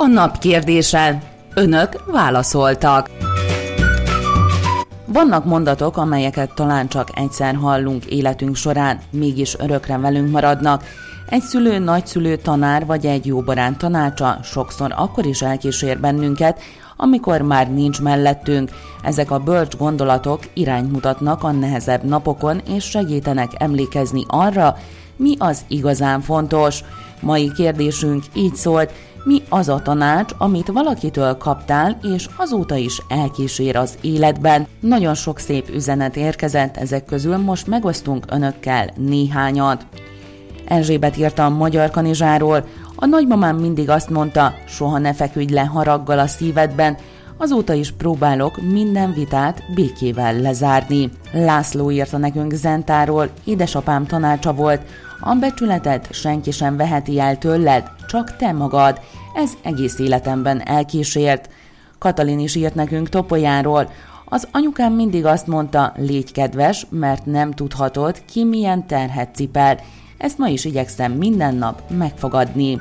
a nap kérdése. Önök válaszoltak. Vannak mondatok, amelyeket talán csak egyszer hallunk életünk során, mégis örökre velünk maradnak. Egy szülő, nagyszülő, tanár vagy egy jó barát tanácsa sokszor akkor is elkísér bennünket, amikor már nincs mellettünk. Ezek a bölcs gondolatok irányt mutatnak a nehezebb napokon, és segítenek emlékezni arra, mi az igazán fontos. Mai kérdésünk így szólt: mi az a tanács, amit valakitől kaptál, és azóta is elkísér az életben? Nagyon sok szép üzenet érkezett, ezek közül most megosztunk önökkel néhányat. Erzsébet írta a Magyar Kanizsáról: a nagymamám mindig azt mondta, soha ne feküdj le haraggal a szívedben, azóta is próbálok minden vitát békével lezárni. László írta nekünk Zentáról: édesapám tanácsa volt, a becsületet senki sem veheti el tőled, csak te magad. Ez egész életemben elkísért. Katalin is írt nekünk Topolyáról: az anyukám mindig azt mondta, légy kedves, mert nem tudhatod, ki milyen terhet cipel. Ezt ma is igyekszem minden nap megfogadni.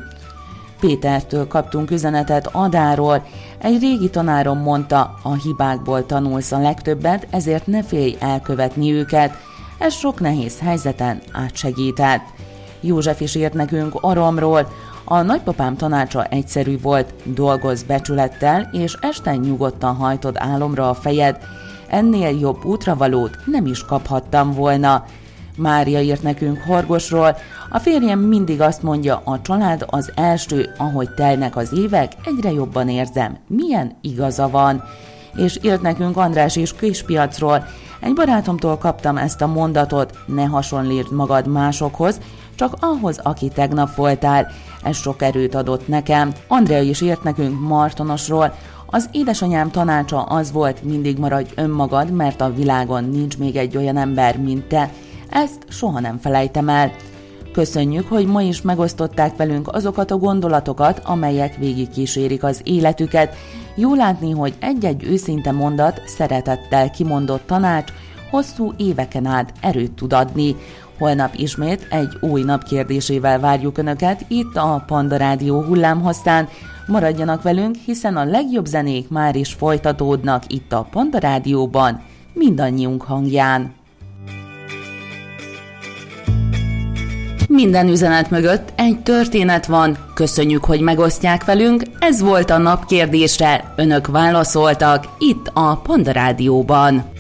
Pétertől kaptunk üzenetet Adáról: egy régi tanárom mondta, a hibákból tanulsz a legtöbbet, ezért ne félj elkövetni őket. Ez sok nehéz helyzeten átsegített. József is írt nekünk Aromról: a nagypapám tanácsa egyszerű volt, dolgozz becsülettel, és este nyugodtan hajtod álomra a fejed. Ennél jobb útravalót nem is kaphattam volna. Mária írt nekünk Horgosról: a férjem mindig azt mondja, a család az első, ahogy telnek az évek, egyre jobban érzem, milyen igaza van. És írt nekünk András is Kispiacról: egy barátomtól kaptam ezt a mondatot, ne hasonlítsd magad másokhoz, csak ahhoz, aki tegnap voltál. Ez sok erőt adott nekem. Andrea is írt nekünk Martonosról: az édesanyám tanácsa az volt, mindig maradj önmagad, mert a világon nincs még egy olyan ember, mint te. Ezt soha nem felejtem el. Köszönjük, hogy ma is megosztották velünk azokat a gondolatokat, amelyek végigkísérik az életüket. Jó látni, hogy egy-egy őszinte mondat, szeretettel kimondott tanács hosszú éveken át erőt tud adni. Holnap ismét egy új nap kérdésével várjuk Önöket itt a Panda Rádió hullámhosszán. Maradjanak velünk, hiszen a legjobb zenék már is folytatódnak itt a Panda Rádióban, mindannyiunk hangján. Minden üzenet mögött egy történet van. Köszönjük, hogy megosztják velünk. Ez volt a nap kérdése. Önök válaszoltak itt a Panda Rádióban.